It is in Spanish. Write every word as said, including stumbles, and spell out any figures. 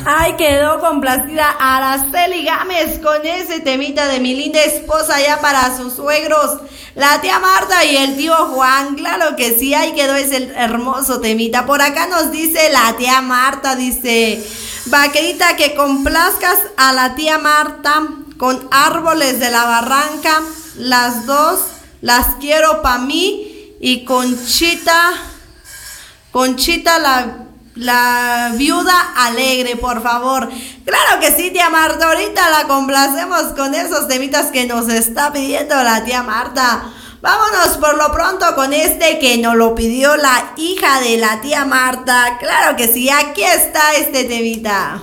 Ay, quedó complacida Araceli Gámez con ese temita de mi linda esposa ya para sus suegros, la tía Marta y el tío Juan. Claro que sí, ahí quedó ese hermoso temita. Por acá nos dice la tía Marta, dice: vaquerita, que complazcas a la tía Marta con Árboles de la Barranca, las dos las quiero pa' mí, y Conchita, Conchita la... La viuda alegre, por favor. Claro que sí, tía Marta. Ahorita la complacemos con esos temitas que nos está pidiendo la tía Marta. Vámonos por lo pronto con este que nos lo pidió la hija de la tía Marta. Claro que sí, aquí está este temita.